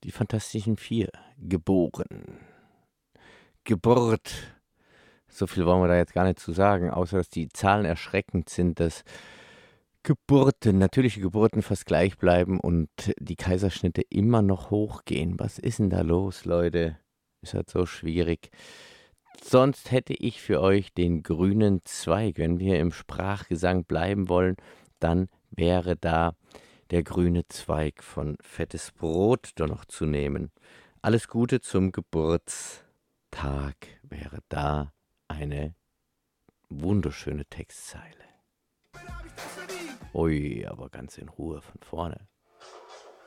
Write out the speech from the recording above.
Die Fantastischen Vier, geboren. Geburt, so viel wollen wir da jetzt gar nicht zu sagen, außer dass die Zahlen erschreckend sind, dass Geburten, natürliche Geburten fast gleich bleiben und die Kaiserschnitte immer noch hochgehen. Was ist denn da los, Leute? Ist halt so schwierig. Sonst hätte ich für euch den grünen Zweig. Wenn wir im Sprachgesang bleiben wollen, dann wäre da der grüne Zweig von Fettes Brot da noch zu nehmen. Alles Gute zum Geburtstag wäre da eine wunderschöne Textzeile. Ui, aber ganz in Ruhe von vorne.